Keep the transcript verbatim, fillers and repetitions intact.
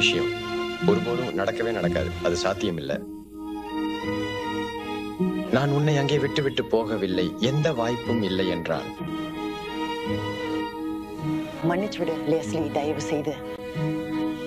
விஷயம் ஒருபோதும் நடக்கவே நடக்காது. அது சாத்தியம் இல்லை. நான் உன்னை அங்கே விட்டு விட்டு போகவில்லை. எந்த வாய்ப்பும் இல்லை என்றான். மன்னிச்சு விடு லெஸ்லி, தயவு செய்து.